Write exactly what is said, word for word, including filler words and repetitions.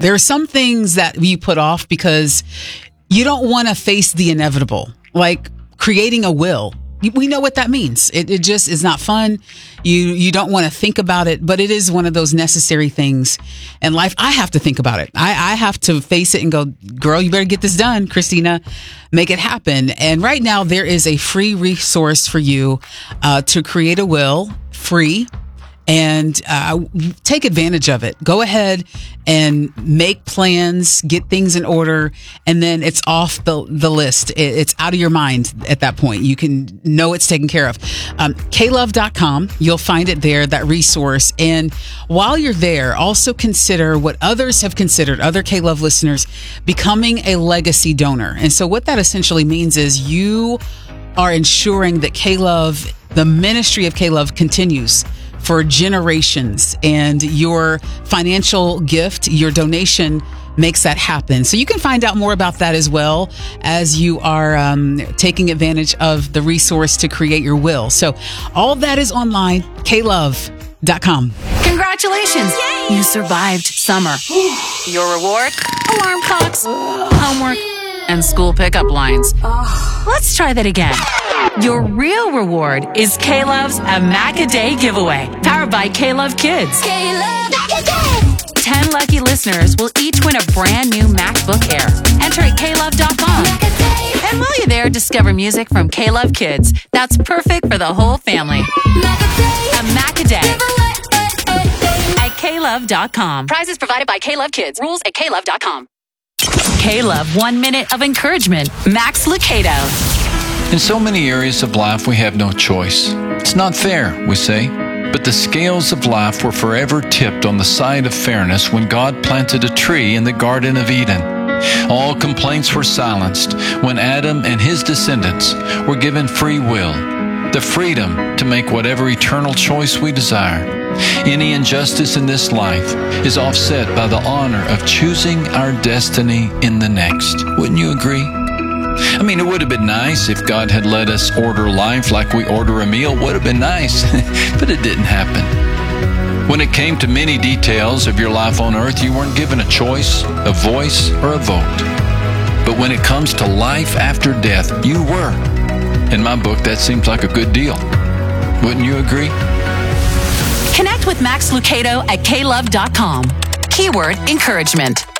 There are some things that you put off because you don't want to face the inevitable, like creating a will. We know what that means. It, it just is not fun. You you don't want to think about it, but it is one of those necessary things in life. I have to think about it. I, I have to face it and go, girl, you better get this done, Christina. Make it happen. And right now, there is a free resource for you uh, to create a will, free. And uh, take advantage of it. Go ahead and make plans, get things in order, and then it's off the, the list. It, it's out of your mind at that point. You can know it's taken care of. Um, K love dot com, you'll find it there, that resource. And while you're there, also consider what others have considered, other K-Love listeners, becoming a legacy donor. And so what that essentially means is you are ensuring that K-Love, the ministry of K-Love, continues for generations, and your financial gift, your donation makes that happen. So you can find out more about that as well as you are um, taking advantage of the resource to create your will. So all that is online, K love dot com. Congratulations! Yay! You survived summer. Your reward? Alarm clocks, homework, and school pickup lines. Let's try that again. Your real reward is K-Love's A Mac a Day giveaway, powered by K-Love Kids. K-Love Mac a Day! Ten lucky listeners will each win a brand new MacBook Air. Enter at K love dot com. Mac a Day! And while you're there, discover music from K-Love Kids that's perfect for the whole family. Mac a Day! A Mac a Day Giveaway! at K love dot com. Prizes provided by K-Love Kids. Rules at K love dot com. K-Love One Minute of Encouragement. Max Lucado. In so many areas of life, we have no choice. It's not fair, we say. But the scales of life were forever tipped on the side of fairness when God planted a tree in the Garden of Eden. All complaints were silenced when Adam and his descendants were given free will, the freedom to make whatever eternal choice we desire. Any injustice in this life is offset by the honor of choosing our destiny in the next. Wouldn't you agree? I mean, it would have been nice if God had let us order life like we order a meal. Would have been nice, but it didn't happen. When it came to many details of your life on earth, you weren't given a choice, a voice, or a vote. But when it comes to life after death, you were. In my book, that seems like a good deal. Wouldn't you agree? Connect with Max Lucado at K love dot com. Keyword encouragement.